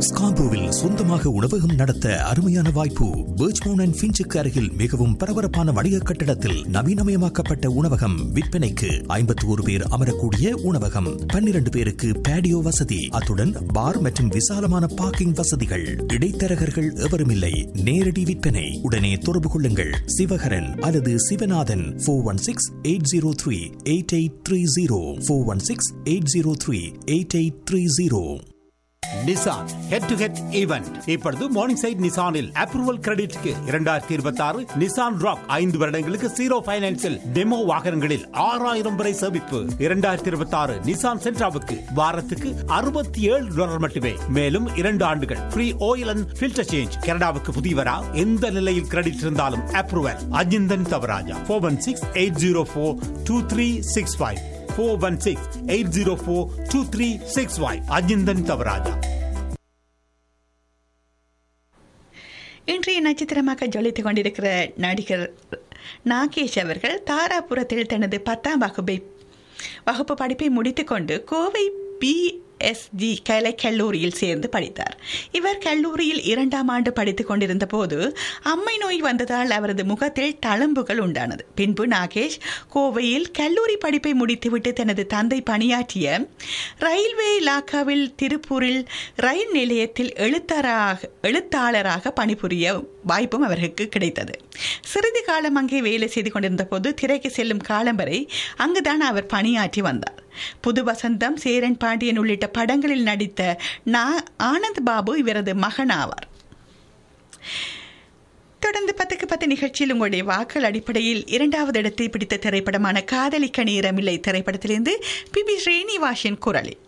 ஸ்கார்பரோவில் சொந்தமாக உணவகம் நடத்த அருமையான வாய்ப்பு. பர்ச்மவுண்ட் அண்ட் ஃபின்ச்சுக்கு அருகில் மிகவும் பரபரப்பான வணிக கட்டடத்தில் நவீனமயமாக்கப்பட்ட உணவகம் விற்பனைக்கு. 51 பேர் அமரக்கூடிய உணவகம், 12 பேருக்கு பேடியோ வசதி, அத்துடன் பார் மற்றும் விசாலமான பார்க்கிங் வசதிகள். இடைத்தரகர்கள் எவரும் இல்லை. நேரடி விற்பனை. உடனே தொடர்பு கொள்ளுங்கள் சிவகரன் அல்லது Sivanathan. 416-803-8830. 416-803-8830. Nissan head to head event இப்பொழுது morning side நிசானில் approval கிரெடிட்க்கு 2026 Nissan rock 5 வருடங்களுக்கு 0 ஃபைனான்ஸில் டெமோ வாகனங்களில் 6000 வரை சேமிப்பு. 2026 நிசான் சென்ட்ராவுக்கு வாரத்துக்கு $67 மட்டுமே. மேலும் 2 ஆண்டுகள் free oil and filter change. கனடாவுக்கு புதியவரா, எந்த நிலையில் கிரெடிட் இருந்தாலும் அப்ரூவல். அஜிந்தன் தவராஜா. 416-804-2365. 416-804-2365. அஜிந்தன் தவராஜா. இன்றைய நட்சத்திரமாக ஜொலித்துக் கொண்டிருக்கிற நடிகர் நாகேஷ் அவர்கள் தாராபுரத்தில் தனது 10ஆம் வகுப்பு படிப்பை முடித்துக்கொண்டு கோவை PSG கலை கல்லூரியில் சேர்ந்து படித்தார். இவர் கல்லூரியில் 2ஆம் ஆண்டு படித்துக் கொண்டிருந்த போது அம்மை நோய் வந்ததால் அவரது முகத்தில் தழும்புகள் உண்டானது. பின்பு நாகேஷ் கோவையில் கல்லூரி படிப்பை முடித்துவிட்டு தனது தந்தை பணியாற்றிய ரயில்வே இலாக்காவில் திருப்பூரில் ரயில் நிலையத்தில் எழுத்தாளராக பணிபுரிய வாய்ப்பும் அவருக்கு கிடைத்தது. சிறிது காலம் அங்கே வேலை செய்து கொண்டிருந்த போது திரைக்கு செல்லும் காலம் வரை அங்குதான் அவர் பணியாற்றி வந்தார். புது வசந்தம், சேரன் பாண்டியன் உள்ளிட்ட படங்களில் நடித்த ஆனந்த் பாபு இவரது மகன் ஆவார். தொடர்ந்து 10க்கு 10 நிகழ்ச்சியில் உங்களுடைய வாக்கள் அடிப்படையில் 2வது இடத்தை பிடித்த திரைப்படமான காதலிக்க நேரமில்லை திரைப்படத்திலிருந்து பி.பி. ஸ்ரீனிவாசன் குரலில்